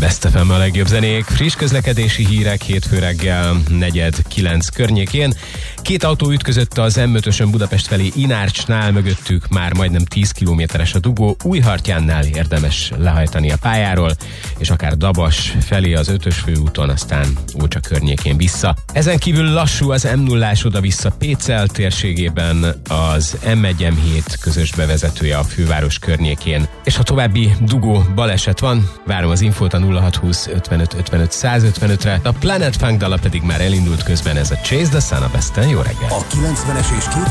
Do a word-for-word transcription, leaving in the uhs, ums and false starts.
Best ef em a legjobb zenék, friss közlekedési hírek hétfő reggel negyed kilenc környékén. Két autó ütközött az em ötösön Budapest felé Inárcsnál, mögöttük már majdnem tíz kilométeres a dugó. Újhartyánnál érdemes lehajtani a pályáról, és akár Dabas felé az ötös főúton, aztán Ócsa környékén vissza. Ezen kívül lassú az em nullás oda-vissza Pécel térségében, az em egy em hét közös bevezetője a főváros környékén. És ha további dugó baleset van, várom az infót a nulla hat húsz ötvenöt ötvenöt száz ötvenötre. A Planet Funk dala pedig már elindult, közben ez a Chase the Sun a Besten. Jó reggel! A kilencvenes és